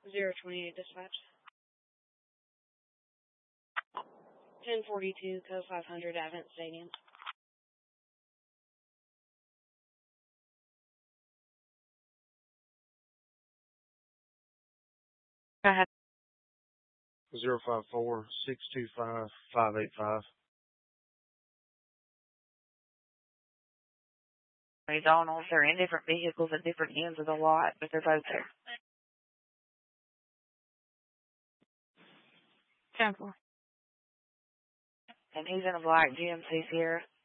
028 dispatch. 1042, code 500, Advent Stadium. Go ahead. 054-625-585. We don't know if they're in different vehicles at different ends of the lot, but they're both there. 10-4. And he's in a black GMC Sierra.